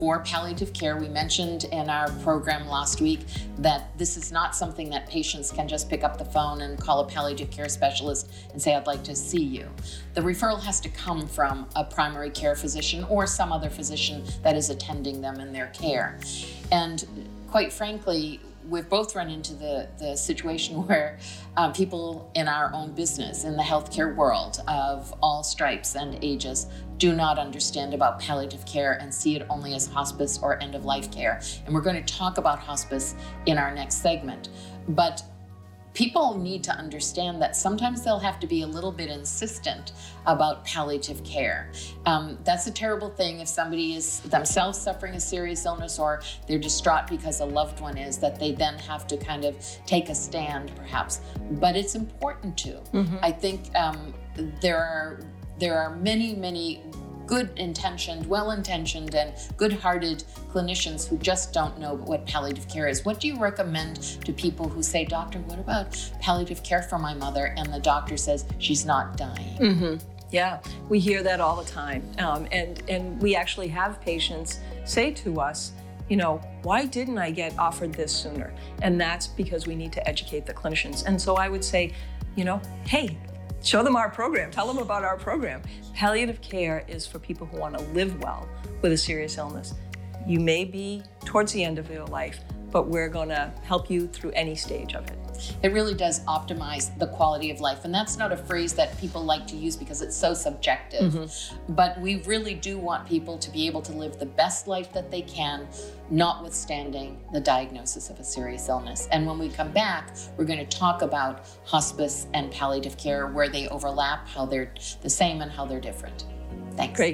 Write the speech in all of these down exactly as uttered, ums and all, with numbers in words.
For palliative care, we mentioned in our program last week that this is not something that patients can just pick up the phone and call a palliative care specialist and say, I'd like to see you. The referral has to come from a primary care physician or some other physician that is attending them in their care. And quite frankly, we've both run into the, the situation where uh, people in our own business, in the healthcare world of all stripes and ages, do not understand about palliative care and see it only as hospice or end-of-life care. And we're going to talk about hospice in our next segment. But people need to understand that sometimes they'll have to be a little bit insistent about palliative care. Um, that's a terrible thing if somebody is themselves suffering a serious illness or they're distraught because a loved one is, that they then have to kind of take a stand perhaps. But it's important to. Mm-hmm. I think um, there are there are many, many good-intentioned, well-intentioned, and good-hearted clinicians who just don't know what palliative care is. What do you recommend to people who say, doctor, what about palliative care for my mother? And the doctor says she's not dying. Mm-hmm. Yeah, we hear that all the time. Um, and, and we actually have patients say to us, you know, why didn't I get offered this sooner? And that's because we need to educate the clinicians. And so I would say, you know, hey, show them our program. Tell them about our program. Palliative care is for people who want to live well with a serious illness. You may be towards the end of your life, but we're going to help you through any stage of it. It really does optimize the quality of life. And that's not a phrase that people like to use because it's so subjective. Mm-hmm. But we really do want people to be able to live the best life that they can, notwithstanding the diagnosis of a serious illness. And when we come back, we're going to talk about hospice and palliative care, where they overlap, how they're the same and how they're different. Thanks. Great.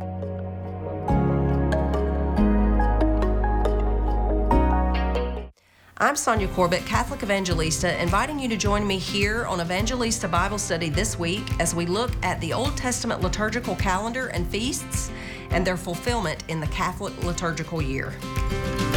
I'm Sonia Corbett, Catholic Evangelista, inviting you to join me here on Evangelista Bible Study this week as we look at the Old Testament liturgical calendar and feasts and their fulfillment in the Catholic liturgical year.